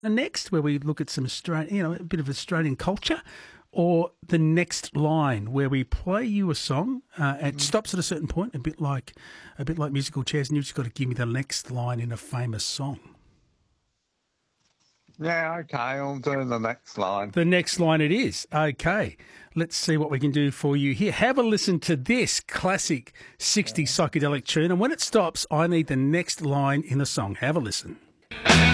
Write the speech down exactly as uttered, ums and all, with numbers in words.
The next, where we look at some Australian, you know, a bit of Australian culture, or the next line, where we play you a song. Uh, it mm. stops at a certain point, a bit like a bit like musical chairs, and you've just got to give me the next line in a famous song. Yeah, okay, I'll do the next line. The next line it is. Okay, let's see what we can do for you here. Have a listen to this classic sixties psychedelic tune, and when it stops, I need the next line in the song. Have a listen.